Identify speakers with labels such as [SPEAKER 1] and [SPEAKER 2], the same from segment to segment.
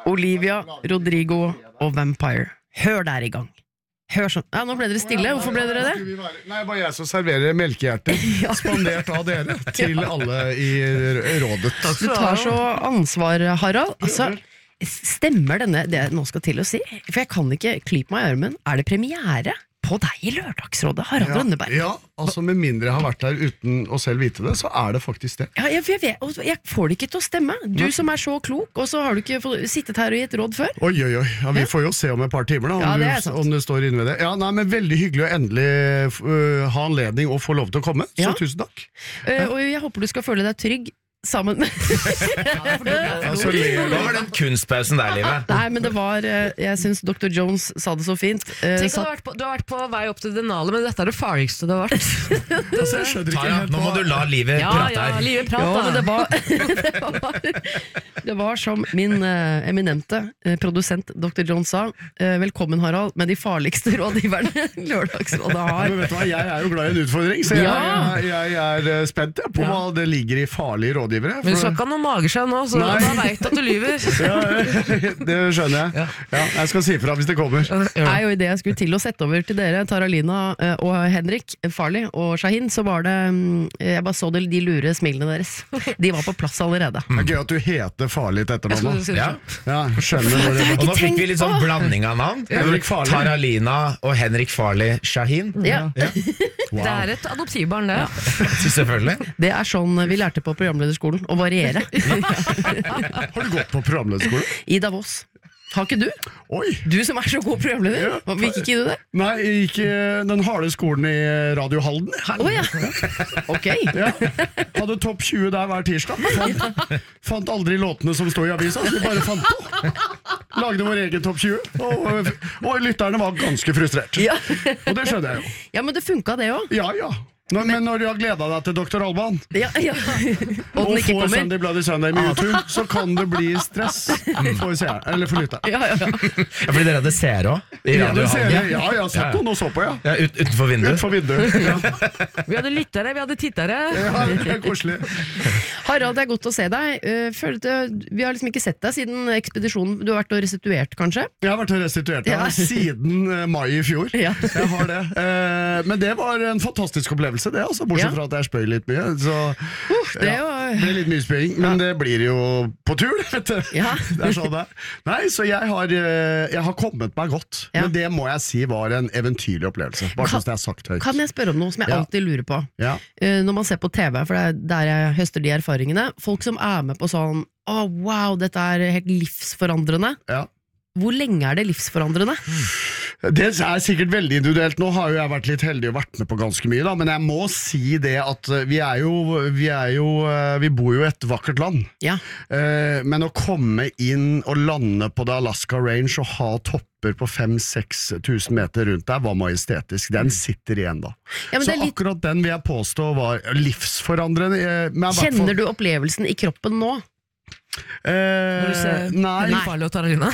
[SPEAKER 1] Olivia, Rodrigo og Vampire. Hør der I gang. Hør sånn. Ja, nå ble dere stille. Hvorfor ble dere det?
[SPEAKER 2] Nei, bare jeg som serverer melkehjerter. Spandert av dere til alle I rådet.
[SPEAKER 1] Du tar så ansvar, Harald. Altså, stemmer denne det jeg nå skal til å si? For jeg kan ikke klype meg I armen. Det premiere på deg I Lørdagsrådet, Harald Rønneberg?
[SPEAKER 2] Ja, altså med mindre jeg har vært der uten å selv vite det, så det faktisk det.
[SPEAKER 1] Ja, jeg får det ikke til å stemme. Du som så klok, og så har du ikke sittet her og gitt råd før.
[SPEAKER 2] Oi, ja, vi får jo se om et par timer da, om du står inne ved det. Ja, nei, men veldig hyggelig å endelig ha anledning å få lov til å komme, så tusen takk.
[SPEAKER 1] Og jeg håper du skal føle deg trygg sammen med
[SPEAKER 3] Hva var den kunstpausen der, Livet?
[SPEAKER 1] Nei, men det var jeg synes Dr. Jones sa det så fint
[SPEAKER 4] Tenk at du har vært på vei opp til Denali, men dette det farligste du har vært
[SPEAKER 3] Tara, nå må du la Livet prate her
[SPEAKER 4] Livet prate
[SPEAKER 1] men det var som min eminente produsent Dr. Jones sa velkommen Harald med de farligste rådgiverne Lørdagsrådet har
[SPEAKER 2] men vet du hva, jeg jo glad I en utfordring så jeg spent på hva det ligger I farlige rådgivere
[SPEAKER 4] Men du skal ikke ha noen magesjau nå, så da vet at du lyver
[SPEAKER 2] det skjønner jeg jeg skal si fra hvis det kommer
[SPEAKER 1] jo I det jeg skulle til å sette over til dere Taralina og Henrik Farley og Shahin så var det jeg bare så de lure smilene deres de var på plass allerede
[SPEAKER 2] Det gøy at du heter Farley etter navn
[SPEAKER 3] ja,
[SPEAKER 2] skjønner
[SPEAKER 3] og nå fikk vi litt sånn blanding av navn Taralina og Henrik Farley Shahin
[SPEAKER 1] wow.
[SPEAKER 4] Det et adoptivbarn det
[SPEAKER 3] selvfølgelig
[SPEAKER 1] det sånn vi lærte på programlederskolen å variere
[SPEAKER 2] Har du gått på programlederskolen?
[SPEAKER 1] I Davos Har ikke du?
[SPEAKER 2] Oi.
[SPEAKER 1] Du som så god programleder Fikk ikke du det?
[SPEAKER 2] Nei, jeg gikk den harde skolen I Radio Halden
[SPEAKER 1] ja. Ok
[SPEAKER 2] Hadde topp 20 der hver tirsdag Fant aldri låtene som stod I avisa Så vi bare fant på Lagde vår egen topp 20 og lytterne var ganske frustrert Og det skjønner jeg jo
[SPEAKER 1] Ja, men det funket det også
[SPEAKER 2] Ja men når du har gledet deg til Dr. Alban
[SPEAKER 1] og
[SPEAKER 2] får Sunday Bloody Sunday med YouTube så kan det bli stress for seere, eller for lytter
[SPEAKER 1] Ja,
[SPEAKER 3] fordi dere hadde seere også I radiohallen
[SPEAKER 2] Ja, jeg har sett noen og så på
[SPEAKER 3] utenfor vinduet
[SPEAKER 4] Vi hadde lyttere, vi hadde tittere
[SPEAKER 2] Ja, det koselig
[SPEAKER 1] Harald, det godt å se deg Vi har liksom ikke sett deg siden ekspedisjonen Du har vært og restituert kanskje?
[SPEAKER 2] Jeg har vært og restituert siden mai I fjor Jeg har det Men det var en fantastisk opplevelse det altså, bortsett fra at jeg spøy litt mye så det ble litt mye spøying men det blir jo på tur vet du det sånn det Nei, så jeg har kommet meg godt men det må jeg si var en eventyrlig opplevelse bare sånn at jeg har sagt høyt
[SPEAKER 1] Kan jeg spørre om noe som jeg alltid lurer på når man ser på TV for det der jeg høster de erfaringene folk som med på sånn wow, dette helt livsforandrende Hvor lenge det livsforandrende?
[SPEAKER 2] Det sikkert veldig individuelt. Nå har jo jeg vært litt heldig og vært med på ganske mye da, men jeg må si det at vi bor jo I et vakkert land. Men å komme inn og lande på det Alaska Range og ha topper på 5-6 tusen meter rundt der var majestetisk. Den sitter igjen da. Så akkurat den vil jeg påstå var livsforandrende.
[SPEAKER 1] Kjenner du opplevelsen I kroppen nå?
[SPEAKER 4] Når du ser Henrik Farley og Taralina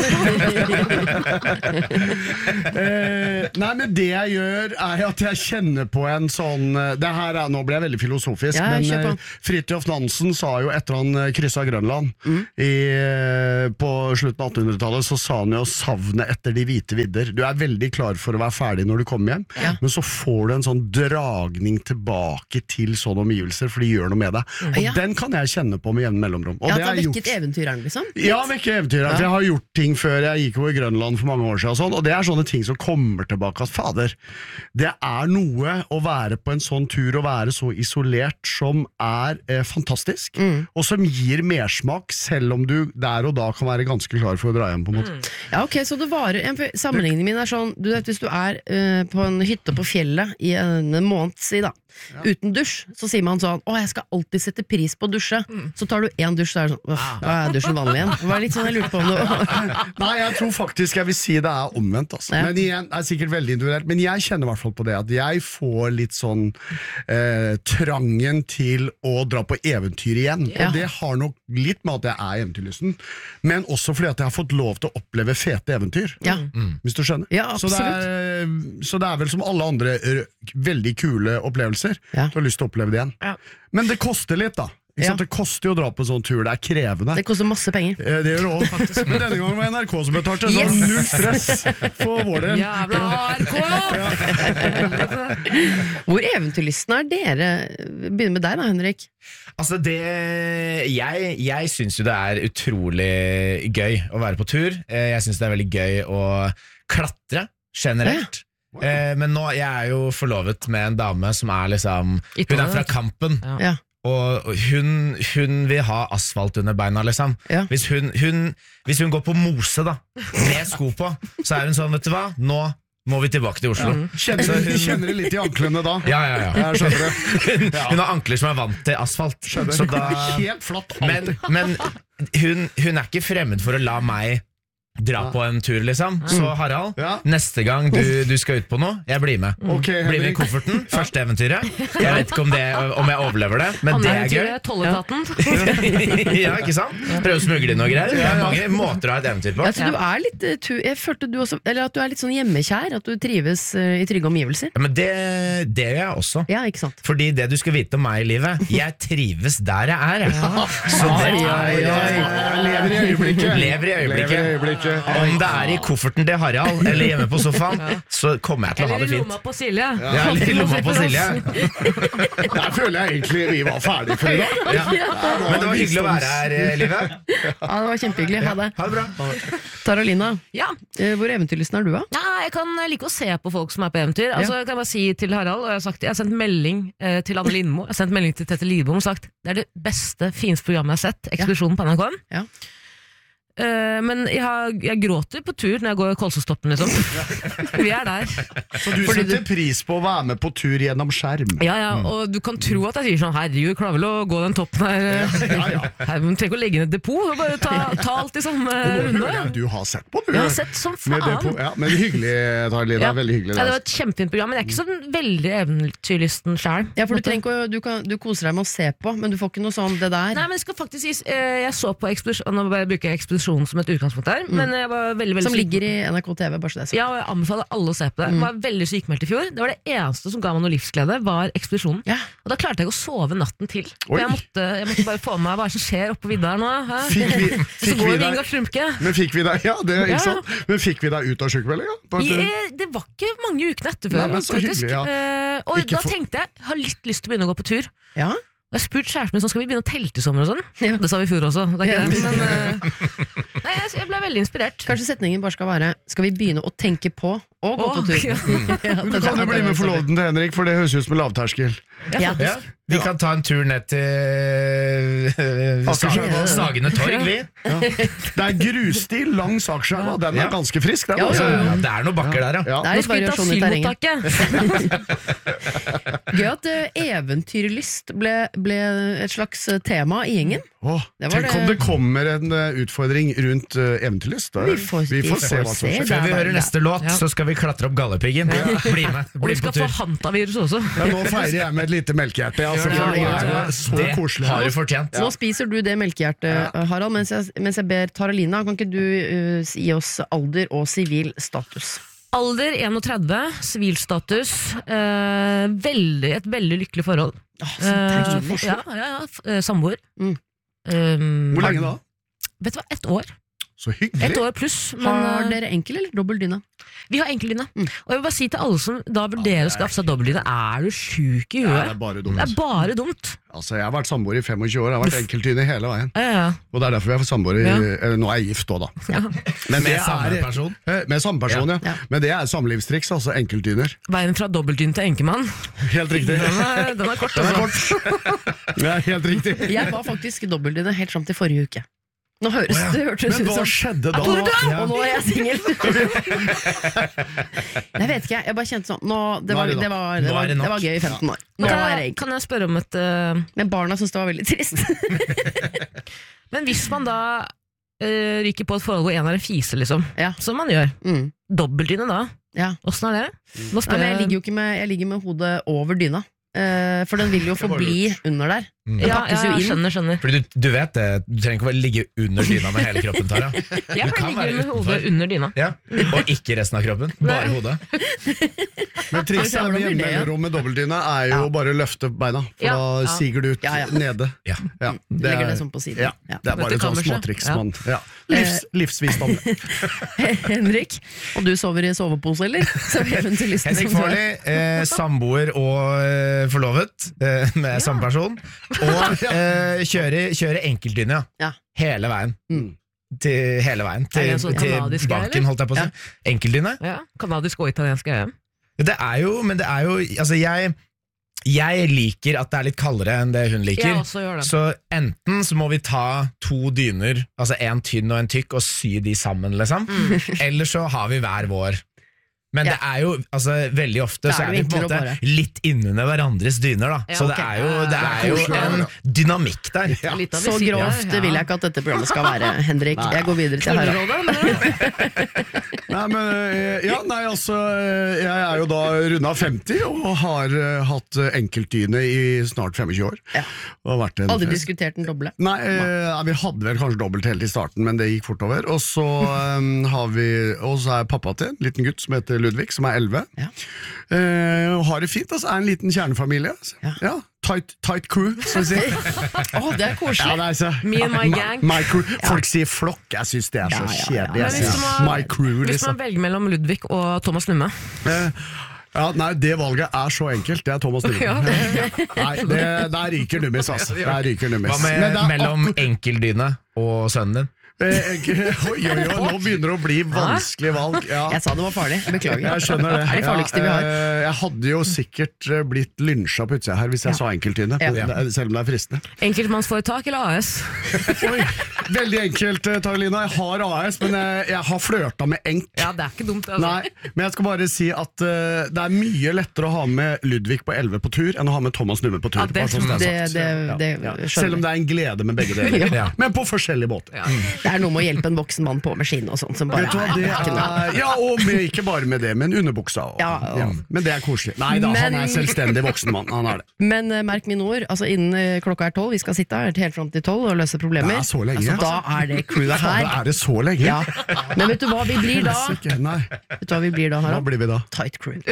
[SPEAKER 2] Nei, men det jeg gjør at jeg kjenner på en sånn det her nå ble jeg veldig filosofisk men Fridtjof Nansen sa jo etter han krysset Grønland på slutten av 1800-tallet så sa han jo savne etter de hvite vidder du veldig klar for å være ferdig når du kommer hjem men så får du en sånn dragning tilbake til sånne omgivelser for de gjør noe med deg og den kan jeg kjenne på med jevne mellomrom og det
[SPEAKER 1] har vekket eventyreren liksom?
[SPEAKER 2] Ja, vekket eventyreren, for jeg har gjort ting før jeg gikk over Grønland for mange år siden og sånn, og det sånne ting som kommer tilbake at fader, det noe å være på en sånn tur og være så isolert som fantastisk, og som gir mersmak selv om du der og da kan være ganske klar for å dra hjem på en måte.
[SPEAKER 1] Ja, ok, så det varer, sammenligningen min sånn, du vet hvis du på en hytte på fjellet I en måned siden da, uten dusj, så sier man sånn jeg skal alltid sette pris på å dusje så tar du en dusj, så sånn dusjen vanlig igjen, det var litt sånn jeg lurte på om det
[SPEAKER 2] Nei, jeg tror faktisk jeg vil si det omvendt altså. Men igjen, sikkert veldig individuelt men jeg kjenner I hvert fall på det at jeg får litt sånn trangen til å dra på eventyr igjen og det har nok litt med at jeg eventyrlysten men også fordi at jeg har fått lov til å oppleve fete eventyr hvis du skjønner så det vel som alle andre veldig kule opplevelser du har lyst til å oppleve det igjen men det koster litt da Det koster jo å dra på sånn tur, det krevende.
[SPEAKER 1] Det koster masse penger.
[SPEAKER 2] Det gjør det også. Men denne gangen var NRK som betalte, så null stress for vår del.
[SPEAKER 4] Jævla NRK!
[SPEAKER 1] Hvor eventyrlysten dere? Begynner med deg da, Henrik.
[SPEAKER 3] Altså jeg synes jo det utrolig gøy å være på tur. Jeg synes det veldig gøy å klatre generelt. Men nå, jeg jo forlovet med en dame som liksom, hun fra Kampen.
[SPEAKER 1] Ja.
[SPEAKER 3] Og hun vil ha asfalt under beina, liksom.
[SPEAKER 1] Ja.
[SPEAKER 3] Hvis hun går på mose da med sko på, så hun sånn, vet du hva, nå må vi tilbake til Oslo.
[SPEAKER 2] Kjenner det litt i anklene da?
[SPEAKER 3] Ja.
[SPEAKER 2] Jeg skjønner det.
[SPEAKER 3] Hun har ankler som vant til asfalt. Så da,
[SPEAKER 2] helt flatt alltid.
[SPEAKER 3] men hun ikke fremmed for å la meg dra på en tur, liksom. Så Harald, neste gang du skal ut på noe, jeg blir med. Blir med i kofferten, første eventyret. Jeg vet ikke om jeg overlever det, men det gøy.
[SPEAKER 4] Tolletaten.
[SPEAKER 3] Ja, ikke sant? Prøv å smugle inn noe greier. Det mange måter å ha et eventyr på.
[SPEAKER 1] Altså, du litt, jeg følte du også, eller at du litt sånn hjemmekjær, at du trives i trygge omgivelser.
[SPEAKER 3] Ja, men det gjør jeg også.
[SPEAKER 1] Ja, ikke sant?
[SPEAKER 3] Fordi det du skal vite om meg i livet, jeg trives der jeg Så det lever i øyeblikket. Om det i kofferten til Harald eller hjemme på sofaen, så kommer jeg til å ha det fint.
[SPEAKER 4] Eller i lomma på Silje.
[SPEAKER 3] Ja, eller i lomma på Silje.
[SPEAKER 2] Der føler jeg egentlig vi var ferdige for i dag.
[SPEAKER 3] Men det var hyggelig å være her, Livet.
[SPEAKER 1] Ja, det var kjempehyggelig. Ha det.
[SPEAKER 3] Ha det bra.
[SPEAKER 1] Taralina,
[SPEAKER 4] Ja.
[SPEAKER 1] Hvor eventyrlysten du da?
[SPEAKER 4] Jeg kan like å se på folk som på eventyr. Altså, jeg kan bare si til Harald, og jeg har sendt melding til Anne Lindmo, jeg har sendt melding til Tete Lidbom og sagt, det det beste, fineste programmet jeg har sett, Ekspedisjonen på NRK.
[SPEAKER 1] Ja.
[SPEAKER 4] Men jeg gråter på tur når jeg går Kolsestoppen, liksom. Vi der.
[SPEAKER 2] Så du setter pris på å være med på tur gjennom skjerm?
[SPEAKER 4] Ja, og du kan tro at jeg sier sånn, herregud, klarer vel å gå den toppen her. Men tenk å legge inn et depot, og bare ta alt i samme runde.
[SPEAKER 2] Du har sett på, du.
[SPEAKER 4] Jeg har sett som faen.
[SPEAKER 2] Men hyggelig, Taralina, veldig hyggelig.
[SPEAKER 4] Det var et kjempefint program, men jeg ikke sånn veldig eventyrlysten selv.
[SPEAKER 1] Ja, for du koser deg med å se på, men du får ikke noe sånn det der.
[SPEAKER 4] Nei, men det skal faktisk sies, jeg så på Ekspedisjon, nå bruker jeg Ekspedisjon som et utgangspunkt der, men jeg var veldig
[SPEAKER 1] som ligger i NRK TV, bare så det.
[SPEAKER 4] Ja, og jeg anbefaler alle å se på det. Jeg var veldig sykmeldt i fjor. Det var det eneste som ga meg noe livsglede, var Ekspedisjonen.
[SPEAKER 1] Ja.
[SPEAKER 4] Og da klarte jeg ikke å sove natten til. Og jeg måtte bare få med meg hva som skjer oppe på vidda her nå. Så går det Inga Slumke.
[SPEAKER 2] Men fikk vi deg, ikke sant? Men fikk vi deg ut av sykemeldingen?
[SPEAKER 4] Det var ikke mange ukene etter før, faktisk. Og da tenkte jeg har litt lyst til å begynne å gå på tur.
[SPEAKER 1] Ja.
[SPEAKER 4] Jeg har spurt kjæresten min sånn, skal vi begynne å telte i sommer og sånn? Ja. Det sa vi i fjor også. Det men jeg ble veldig inspirert.
[SPEAKER 1] Kanskje setningen bare skal være, skal vi begynne å tenke på og gå på tur?
[SPEAKER 2] Du kan jo bli med forloveden til Henrik, for det høres ut som en lavterskel.
[SPEAKER 3] Ja. Vi kan ta en tur ned til Sagene torg, vi.
[SPEAKER 2] Det grussti langs Akerselva, den ganske frisk. Den,
[SPEAKER 3] det noen bakker der,
[SPEAKER 1] ja. Det litt variasjon i terrenget. Gøy at eventyrlyst ble et slags tema i gjengen.
[SPEAKER 2] Tenk om det kommer en utfordring rundt eventyrlyst. Vi får se hva som skjer.
[SPEAKER 3] Før vi hører neste låt, så skal vi klatre opp Galdhøpiggen. Bli med,
[SPEAKER 4] og vi skal få hantavirus også.
[SPEAKER 2] Nå feirer jeg med et lite melkehjerte. Det
[SPEAKER 3] har du fortjent.
[SPEAKER 1] Nå spiser du det melkehjertet, Harald, mens jeg ber Taralina, kan ikke du gi oss alder og sivil status?
[SPEAKER 4] Alder 31, sivilstatus, et veldig lykkelig forhold. Samboer.
[SPEAKER 2] Hvor lenge da?
[SPEAKER 4] Vet du hva, 1 år.
[SPEAKER 2] Så hyggelig.
[SPEAKER 4] 1 år pluss.
[SPEAKER 1] Har dere enkel eller dobbel dyne?
[SPEAKER 4] Vi har enkel dyne. Og jeg vil bare si til alle som da vurderer å skaffe seg dobbel dyne, du syk i huet?
[SPEAKER 2] Det bare dumt.
[SPEAKER 4] Det bare dumt.
[SPEAKER 2] Altså, jeg har vært samboer i 25 år, jeg har vært enkeltdyne hele veien. Og det derfor vi har samboer eller nå jeg gift også da. Men
[SPEAKER 3] med samme person?
[SPEAKER 2] Med samme person, ja. Men det samlivstriks, altså enkeltdyner.
[SPEAKER 4] Veien fra dobbeltdyne til enkemann.
[SPEAKER 2] Helt riktig.
[SPEAKER 4] Den kort.
[SPEAKER 2] Ja, helt riktig.
[SPEAKER 1] Jeg var faktisk dobbeltdyne helt frem til forrige uke. Nå hørtes det ut som...
[SPEAKER 2] Men hva skjedde da?
[SPEAKER 1] Og nå jeg singel. Jeg vet ikke, jeg bare kjente sånn det var gøy i 15 år.
[SPEAKER 4] Kan jeg spørre om et
[SPEAKER 1] Men barna synes det var veldig trist.
[SPEAKER 4] Men hvis man da ryker på et forhold hvor en en fise, liksom, som man gjør, dobbeltdyne da, hvordan det?
[SPEAKER 1] Jeg ligger med hodet over dyna, for den vil jo forbli under der. Det pakkes jo inn.
[SPEAKER 4] Skjønner.
[SPEAKER 3] Fordi du vet det, du trenger ikke å ligge under dyna med hele kroppen, Tara.
[SPEAKER 4] Jeg kan ligge med hodet under dyna.
[SPEAKER 3] Ja, og ikke resten av kroppen, bare hodet.
[SPEAKER 2] Men trikset med hjemmerom med dobbeltdyne er jo bare å løfte beina, for da siger du ut nede.
[SPEAKER 3] Ja.
[SPEAKER 1] Legger det sånn på siden.
[SPEAKER 2] Det er bare sånn småtriks. Livsvisdom.
[SPEAKER 1] Henrik, og du sover i sovepose, eller?
[SPEAKER 3] Henrik Farley, samboer og forlovet med samme person, og kjører enkeltdyne hele veien. Hele veien til banken, holdt jeg på å si. Enkeltdyne?
[SPEAKER 4] Ja, kanadisk og italiensk øye.
[SPEAKER 3] Det er jo, altså jeg liker at det er litt kaldere enn det hun liker.
[SPEAKER 4] Jeg også gjør det.
[SPEAKER 3] Så enten så må vi ta 2 dyner, altså en tynn og en tykk, og sy de sammen, liksom. Eller så har vi hver vår. Men det er jo, altså veldig ofte så er vi på en måte litt innunder hverandres dyner, da. Så det er jo en dynamikk der.
[SPEAKER 1] Så grovt vil jeg ikke at dette programmet skal være, Henrik. Jeg går videre til Harald.
[SPEAKER 2] Jeg er jo da rundet 50 og har hatt enkeltdyne i snart 25 år.
[SPEAKER 1] Aldri diskutert den doble?
[SPEAKER 2] Nei, vi hadde vel kanskje dobbelt helt i starten, men det gikk fort over. Og så er pappa til en liten gutt som heter Ludvig, som er 11. Har det fint, altså. Er en liten kjernefamilie. Tight crew, som vi sier.
[SPEAKER 1] Det er koselig.
[SPEAKER 4] Me and my gang.
[SPEAKER 2] My crew. Folk sier flokk, jeg synes det er så kjedelig. My crew, liksom.
[SPEAKER 4] Hvis man velger mellom Ludvig og Thomas Numme.
[SPEAKER 2] Nei, det valget er så enkelt. Det er Thomas Numme. Nei, der ryker Nummis, altså.
[SPEAKER 3] Hva med mellom enkeltdyne og sønnen din?
[SPEAKER 2] Nå begynner det å bli vanskelig valg.
[SPEAKER 1] Jeg sa det var farlig, jeg beklager.
[SPEAKER 2] Jeg skjønner det.
[SPEAKER 1] Det er det farligste vi har.
[SPEAKER 2] Jeg hadde jo sikkert blitt lynsja på utsida her hvis jeg sa enkeltdyne, selv om det er fristende.
[SPEAKER 4] Enkeltmannsforetak eller AS?
[SPEAKER 2] Veldig enkelt, Taralina. Jeg har AS, men jeg har flørta med enk.
[SPEAKER 4] Ja, det er ikke dumt, altså.
[SPEAKER 2] Nei, men jeg skal bare si at det er mye lettere å ha med Ludvig på 11 på tur enn å ha med Thomas Numme på tur. Selv om det er en glede med begge deler. Men på forskjellige måter.
[SPEAKER 1] Det er noe med å hjelpe en voksen mann på med skinn og sånt som bare
[SPEAKER 2] og ikke bare med det, men underbuksa men det er koselig. Nei da, han er selvstendig voksen mann, han er det.
[SPEAKER 1] Men merk mine ord, altså innen klokka er 12, vi skal sitte her helt frem til 12 og løse problemer.
[SPEAKER 2] Det er så lenge.
[SPEAKER 1] Da er det crewet her.
[SPEAKER 2] Er det så lenge?
[SPEAKER 1] Men vet du hva vi blir da? Vet du hva vi blir da, Harald?
[SPEAKER 2] Hva blir vi da?
[SPEAKER 1] Tight crew.